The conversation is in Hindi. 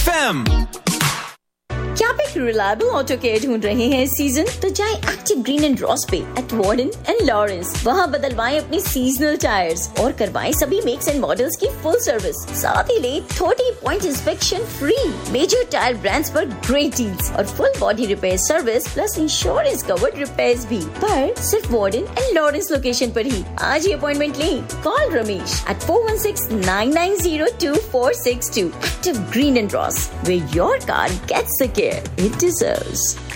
FM। क्या आप एक रिलायबल ऑटो केयर ढूंढ रहे हैं इस सीजन? तो जाएं एक्टिव ग्रीन एंड रॉस पे एट वार्डन एंड लॉरेंस। वहाँ बदलवाएं अपनी सीजनल टायर्स और करवाएं सभी मेक्स एंड मॉडल्स की फुल सर्विस। साथ ही ले 30 point inspection free, major tyre brands पर ग्रेट डील्स और full body repair service plus insurance covered repairs भी, पर सिर्फ वार्डन एंड लॉरेंस लोकेशन पर ही। आज ही अपॉइंटमेंट लें। Call Ramesh at 416-990-2462. Active Green and Ross, where your car gets the care it deserves.